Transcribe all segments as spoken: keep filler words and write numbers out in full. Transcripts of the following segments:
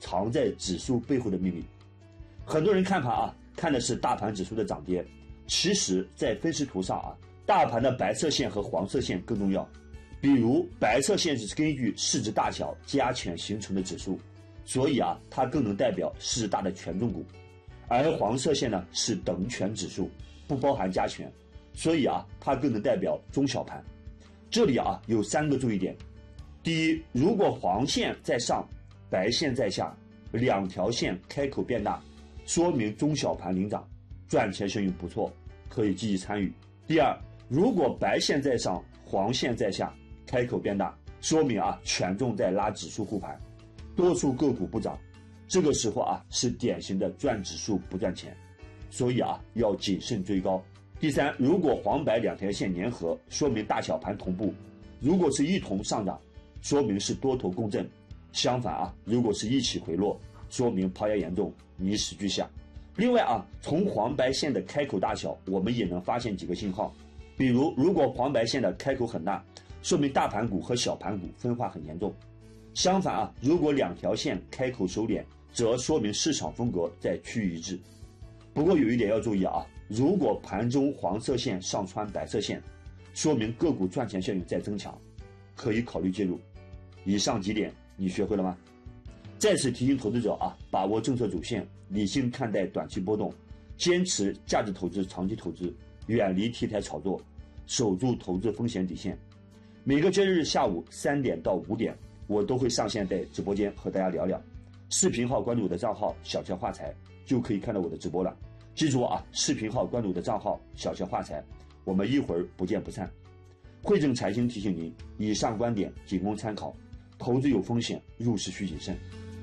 藏在指数背后的秘密。很多人看盘啊，看的是大盘指数的涨跌，其实在分时图上啊，大盘的白色线和黄色线更重要。比如白色线是根据市值大小加权形成的指数，所以啊，它更能代表市值大的权重股。而黄色线呢是等权指数，不包含加权，所以啊，它更能代表中小盘。这里啊有三个注意点：第一，如果黄线在上，白线在下，两条线开口变大，说明中小盘领涨，赚钱效应不错，可以积极参与。第二，如果白线在上，黄线在下，开口变大，说明啊权重在拉指数护盘，多数个股不涨，这个时候啊是典型的赚指数不赚钱，所以啊要谨慎追高。第三，如果黄白两条线粘合，说明大小盘同步，如果是一同上涨，说明是多头共振。相反啊，如果是一起回落，说明抛压严重，迷失居下。另外啊，从黄白线的开口大小，我们也能发现几个信号。比如，如果黄白线的开口很大，说明大盘股和小盘股分化很严重。相反啊，如果两条线开口收敛，则说明市场风格在趋于一致。不过有一点要注意啊，如果盘中黄色线上穿白色线，说明个股赚钱效应在增强，可以考虑介入。以上几点你学会了吗？再次提醒投资者啊，把握政策主线，理性看待短期波动，坚持价值投资、长期投资，远离题材炒作，守住投资风险底线。每个交易日下午三点到五点，我都会上线在直播间和大家聊聊。视频号关注我的账号小钱化财，就可以看到我的直播了。记住啊，视频号关注我的账号小钱化财，我们一会儿不见不散。汇正财经提醒您，以上观点仅供参考，投资有风险，入市需谨慎。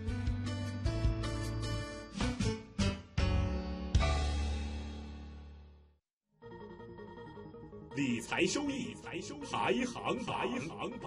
理财收益，排行排行榜。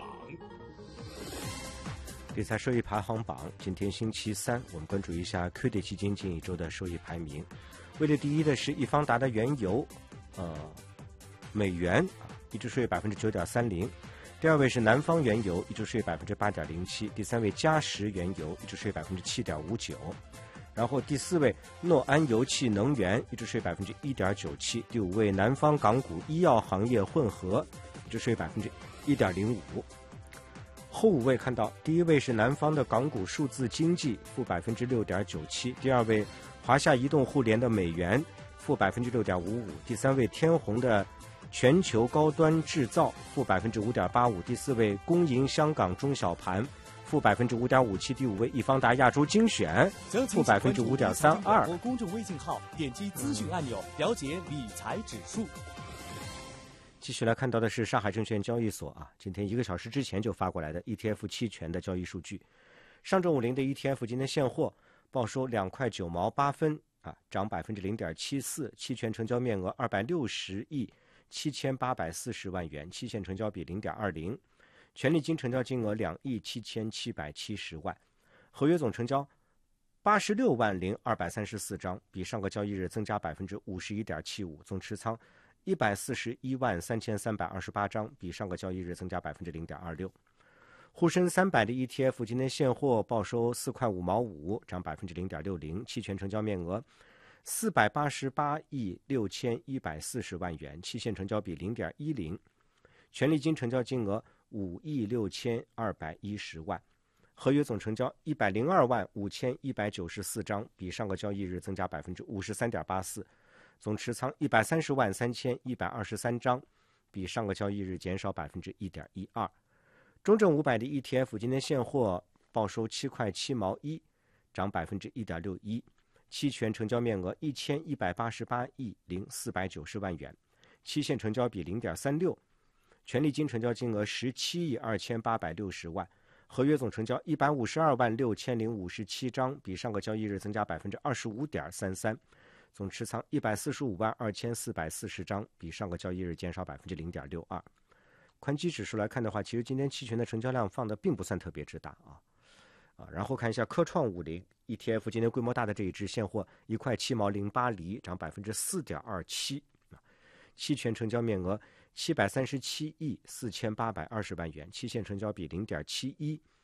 理财收益排行榜，今天星期三，我们关注一下 Q D 基金近一周的收益排名。位列第一的是易方达的原油，呃，美元一周收益百分之九点三零。第二位是南方原油，一周收益百分之八点零七。第三位嘉实原油，一周收益百分之七点五九。然后第四位诺安油气能源，一周收益百分之一点九七。第五位南方港股医药行业混合，一周收益百分之一点零五。后五位看到，第一位是南方的港股数字经济，负百分之六点九七。第二位华夏移动互联的美元，负百分之六点五五。第三位天弘的全球高端制造，负百分之五点八五。第四位公营香港中小盘，负百分之五点五七。第五位易方达亚洲精选，负百分之五点三二。 公众微信号点击资讯按钮，了解理财指数。 继续来看到的是上海证券交易所啊，今天一个小时之前就发过来的 E T F 期权的交易数据。上证五零的 E T F 今天现货报收两块九毛八分啊，涨百分之零点七四，期权成交面额二百六十亿七千八百四十万元，期限成交比零点二零，权利金成交金额两亿七千七百七十万，合约总成交八十六万零二百三十四张，比上个交易日增加百分之五十一点七五，总持仓一百四十一万三千三百二十八张，比上个交易日增加百分之零点二六。沪深三百的 E T F 今天现货报收四块五毛五，涨百分之零点六零，期权成交面额四百八十八亿六千一百四十万元，期限成交比零点一零，权利金成交金额五亿六千二百一十万，合约总成交一百零二万五千一百九十四张，比上个交易日增加百分之五十三点八四。总持仓一百三十万三千一百二十三张，比上个交易日减少百分之一点一二。中证五百的 E T F 今天现货报收七块七毛一，涨百分之一点六一，期权成交面额一千一百八十八亿零四百九十万元，期限成交比零点三六，权利金成交金额十七亿二千八百六十万，合约总成交一百五十二万六千零五十七张，比上个交易日增加百分之二十五点三三。总持仓一百四十五万二千四百四十张，比上个交易日减少百分之零点六二。宽基指数来看的话，其实今天期权的成交量放的并不算特别之大啊啊。然后看一下科创五零 E T F 今天规模大的这一只现货一块七毛零八厘，涨百分之四点二七，期权成交面额七百三十七亿四千八百二十万元，期限成交比零点七一，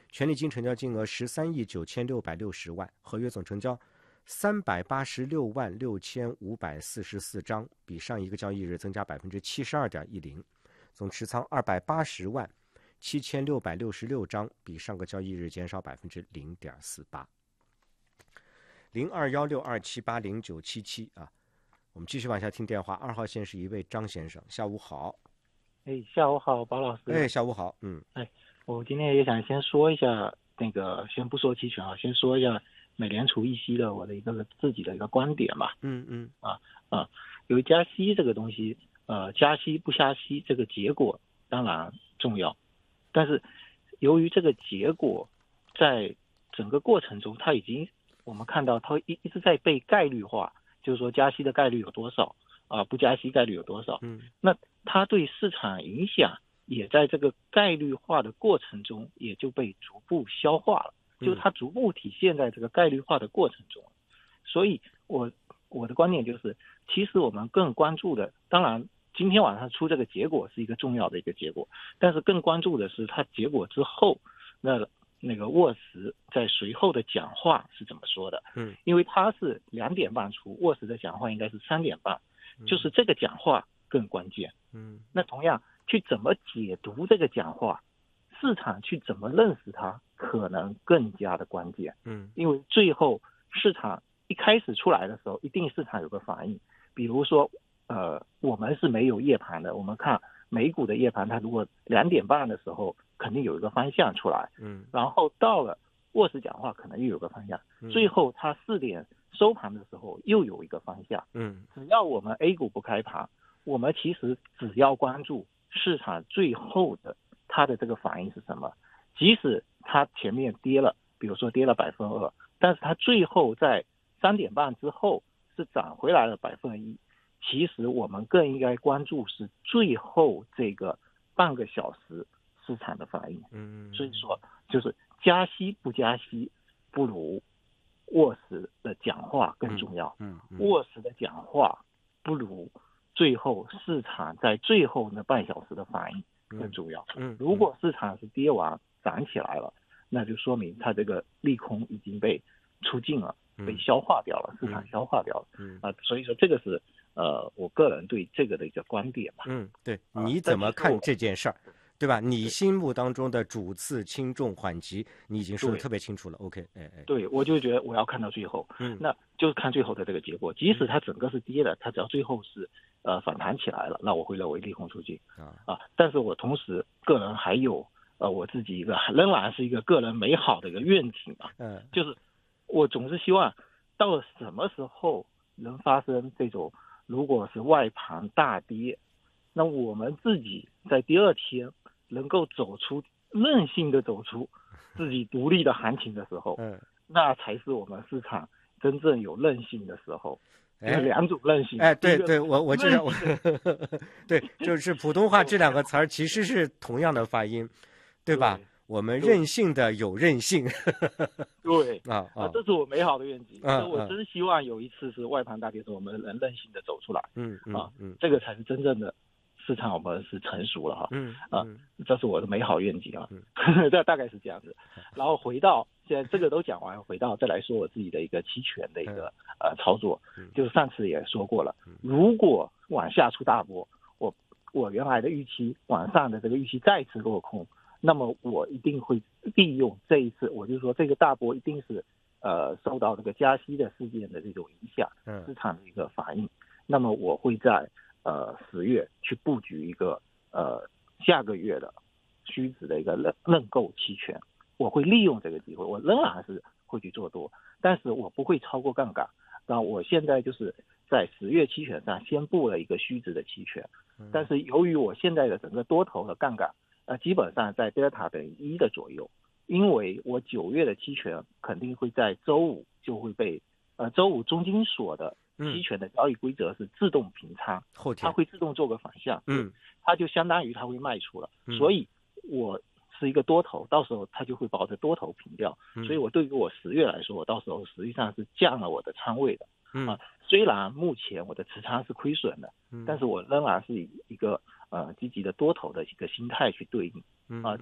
权利金成交金额十三亿九千六百六十万，合约总成交三百八十六万六千五百四十四张，比上一个交易日增加百分之七十二点一零。总持仓二百八十万七千六百六十六张，比上个交易日减少百分之零点四八。零二幺六二七八零九七七啊，我们继续往下听电话。二号线是一位张先生，下午好。 哎，下午好，包老师。 哎，下午好。嗯， 哎，我今天也想先说一下那个，先不说期权啊，先说一下美联储议息的我的一个自己的一个观点吧。 嗯嗯啊啊，由于加息这个东西，呃，加息不加息这个结果当然重要，但是由于这个结果在整个过程中，它已经我们看到它一一直在被概率化，就是说加息的概率有多少啊，不加息概率有多少。 嗯， 那它对市场影响也在这个概率化的过程中也就被逐步消化了，就是它逐步体现在这个概率化的过程中。所以我我的观点就是，其实我们更关注的，当然今天晚上出这个结果是一个重要的一个结果，但是更关注的是它结果之后，那那个沃什在随后的讲话是怎么说的。 嗯， 因为他是两点半出，沃什的讲话应该是三点半，就是这个讲话更关键。 嗯， 那同样去怎么解读这个讲话，市场去怎么认识它，可能更加的关键。 嗯， 因为最后市场一开始出来的时候，一定市场有个反应。比如说，呃，我们是没有夜盘的，我们看美股的夜盘，它如果两点半的时候，肯定有一个方向出来。 嗯， 然后到了沃什讲话，可能又有个方向。最后它四点收盘的时候又有一个方向。 嗯， 只要我们 A 股不开盘，我们其实只要关注市场最后的它的这个反应是什么。即使它前面跌了，比如说跌了百分二，但是它最后在三点半之后是涨回来了百分一。其实我们更应该关注是最后这个半个小时市场的反应。 嗯， 所以说就是加息不加息，不如沃什的讲话更重要。 嗯，嗯沃什的讲话不如最后市场在最后那半小时的反应更重要。 嗯， 如果市场是跌完涨起来了，那就说明它这个利空已经被出尽了，被消化掉了，市场消化掉了。 嗯啊，所以说这个是呃我个人对这个的一个观点吧。 嗯，对，你怎么看这件事儿？对吧？你心目当中的主次轻重缓急，你已经说得特别清楚了。OK， 哎哎， 对，我就觉得我要看到最后， 嗯， 那就是看最后的这个结果。即使它整个是跌的，它只要最后是呃反弹起来了，那我会认为利空出尽啊啊。但是我同时个人还有呃我自己一个仍然是一个个人美好的一个愿景啊， 嗯， 就是我总是希望到了什么时候能发生这种，如果是外盘大跌，那我们自己在第二天能够走出任性的走出自己独立的行情的时候， 嗯， 那才是我们市场真正有韧性的时候。 哎， 有两种韧性。 哎，对对，我我知道，我对，就是普通话这两个词儿其实是同样的发音，对吧？ 对我们任性的有韧性。 对啊啊， 这是我美好的愿景。 啊， 我真希望有一次是外盘大跌时，我们能韧性的走出来。 嗯嗯啊嗯， 这个才是真正的市场，我们是成熟了哈。 嗯啊，这是我的美好愿景啊。 嗯， 这大概是这样子。然后回到现在这个都讲完，回到再来说我自己的一个期权的一个呃操作，就是上次也说过了，如果往下出大波，我我原来的预期往上的这个预期再次落空，那么我一定会利用这一次，我就说这个大波一定是呃受到这个加息的事件的这种影响，市场的一个反应，那么我会在呃十月去布局一个呃下个月的虚值的一个认认购期权，我会利用这个机会，我仍然是会去做多，但是我不会超过杠杆。那我现在就是在十月期权上先布了一个虚值的期权，但是由于我现在的整个多头的杠杆呃基本上在德尔塔等于一的左右，因为我九月的期权肯定会在周五就会被呃周五中金所的期权的交易规则是自动平仓， 后天它会自动做个反向， 嗯， 它就相当于它会卖出了， 嗯、 所以我是一个多头，到时候它就会把我的多头平掉， 嗯、 所以我对于我十月来说，我到时候实际上是降了我的仓位的， 嗯啊，虽然目前我的持仓是亏损的， 嗯、 但是我仍然是以一个呃积极的多头的一个心态去对应，啊，就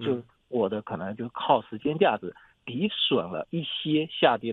我的可能就靠时间价值抵损了一些下跌的